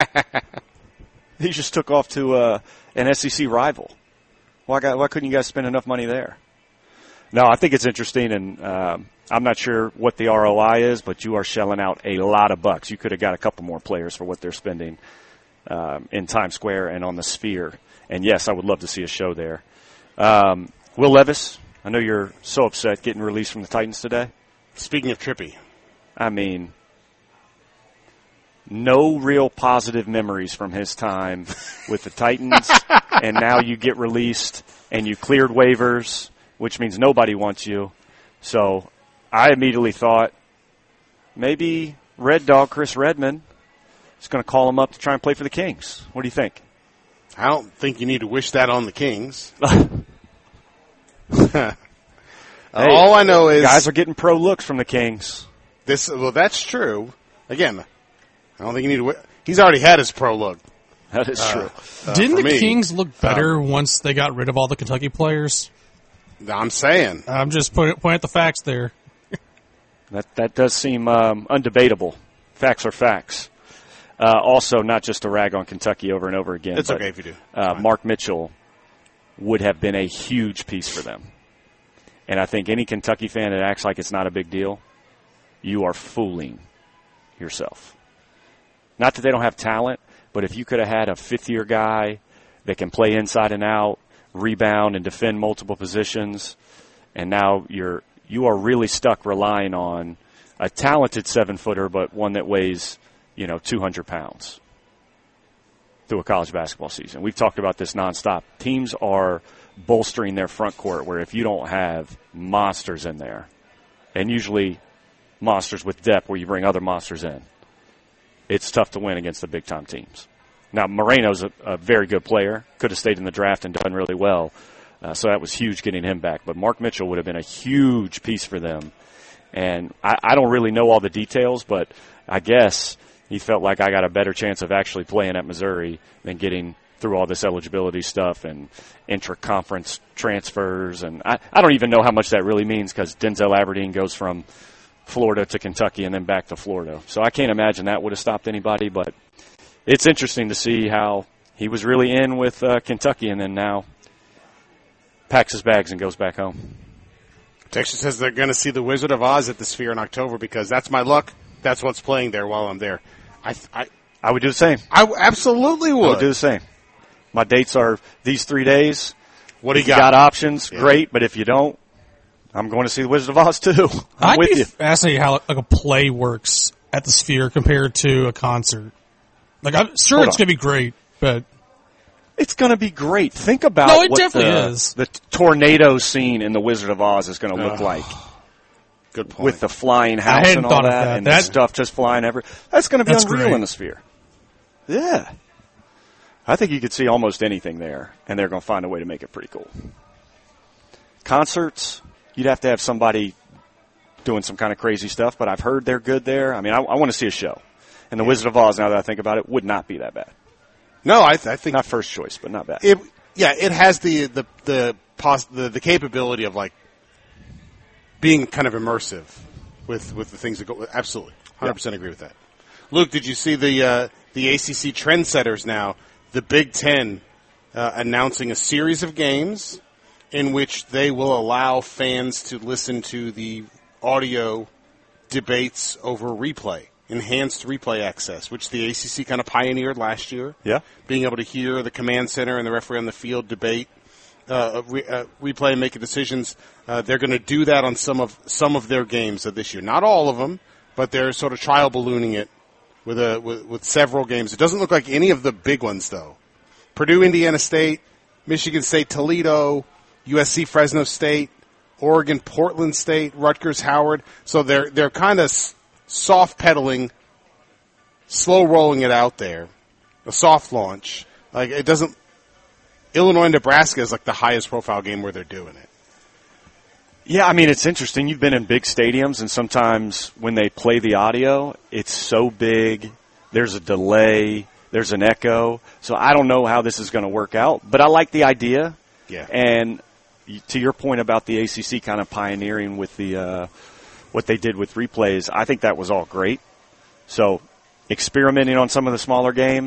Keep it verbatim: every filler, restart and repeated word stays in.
He just took off to uh, an S E C rival. Why, got, why couldn't you guys spend enough money there? No, I think it's interesting, and um, I'm not sure what the R O I is, but you are shelling out a lot of bucks. You could have got a couple more players for what they're spending um, in Times Square and on the Sphere. And, yes, I would love to see a show there. Um, Will Levis, I know you're so upset getting released from the Titans today. Speaking of trippy. I mean, no real positive memories from his time with the Titans, and now you get released and you cleared waivers, which means nobody wants you. So I immediately thought maybe Red Dog Chris Redman is going to call him up to try and play for the Kings. What do you think? I don't think you need to wish that on the Kings. Hey, all I know is guys are getting pro looks from the Kings. This. Well, that's true. Again, I don't think you need to wish. He's already had his pro look. That is uh, true. Uh, Didn't the me. Kings look better Um, once they got rid of all the Kentucky players? I'm saying. I'm just pointing point at the facts there. That that does seem um, undebatable. Facts are facts. Uh, also, not just to rag on Kentucky over and over again. It's but, okay if you do. Uh, Mark Mitchell would have been a huge piece for them. And I think any Kentucky fan that acts like it's not a big deal, you are fooling yourself. Not that they don't have talent, but if you could have had a fifth-year guy that can play inside and out, rebound and defend multiple positions, and now you're you are really stuck relying on a talented seven-footer, but one that weighs, you know, two hundred pounds through a college basketball season. We've talked about this nonstop. Teams are bolstering their front court where if you don't have monsters in there, and usually monsters with depth where you bring other monsters in, it's tough to win against the big-time teams. Now, Moreno's a, a very good player, could have stayed in the draft and done really well, uh, so that was huge getting him back. But Mark Mitchell would have been a huge piece for them. And I, I don't really know all the details, but I guess he felt like I got a better chance of actually playing at Missouri than getting through all this eligibility stuff and intra-conference transfers. And I, I don't even know how much that really means because Denzel Aberdeen goes from Florida to Kentucky and then back to Florida. So I can't imagine that would have stopped anybody, but it's interesting to see how he was really in with uh, Kentucky and then now packs his bags and goes back home. Texas says they're going to see the Wizard of Oz at the Sphere in October because that's my luck. That's what's playing there while I'm there. I I, I would do the same. I absolutely would. I would do the same. My dates are these three days. What do you if you got? got options, Yeah. great. But if you don't, I'm going to see the Wizard of Oz too. I'm I'd with be you. fascinated how like a play works at the Sphere compared to a concert. Like, I'm sure Hold it's on. going to be great, but It's going to be great. Think about No, it what definitely the, is. the tornado scene in the Wizard of Oz is going to look Ugh. like. Good point. With the flying house hadn't and all thought of that, that. and That- the stuff just flying everywhere. That's going to be That's unreal great. in the Sphere. Yeah. I think you could see almost anything there, and they're going to find a way to make it pretty cool. Concerts, you'd have to have somebody doing some kind of crazy stuff, but I've heard they're good there. I mean, I, I want to see a show. And the Wizard of Oz, now that I think about it, would not be that bad. no, I, th- I think Not first choice, but not bad. it. Yeah, it has the the the, pos- the the capability of like being kind of immersive with with the things that go. Absolutely, one hundred percent agree with that. Luke, did you see the uh, the A C C trendsetters now? The Big Ten uh, announcing a series of games in which they will allow fans to listen to the audio debates over replay, enhanced replay access, which the A C C kind of pioneered last year. Yeah. Being able to hear the command center and the referee on the field debate, uh, re- uh, replay and make decisions. Uh, they're going to do that on some of some of their games of this year. Not all of them, but they're sort of trial ballooning it with a with, with several games. It doesn't look like any of the big ones though. Purdue, Indiana State, Michigan State, Toledo, U S C, Fresno State, Oregon, Portland State, Rutgers, Howard. So they're they're kind of s- soft pedaling, slow rolling it out there, a soft launch. Like it doesn't. Illinois, Nebraska is like the highest profile game where they're doing it. Yeah, I mean, it's interesting. You've been in big stadiums, and sometimes when they play the audio, it's so big, there's a delay, there's an echo. So I don't know how this is going to work out, but I like the idea. Yeah. And to your point about the A C C kind of pioneering with the uh, what they did with replays, I think that was all great. So experimenting on some of the smaller games.